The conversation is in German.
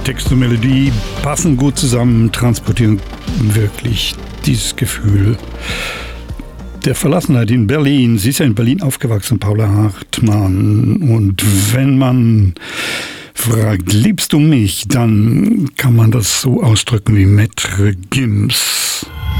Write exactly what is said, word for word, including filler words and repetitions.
Text und Melodie passen gut zusammen, transportieren wirklich dieses Gefühl der Verlassenheit in Berlin. Sie ist ja in Berlin aufgewachsen, Paula Hartmann. Und wenn man fragt, liebst du mich, dann kann man das so ausdrücken wie Maître Gims.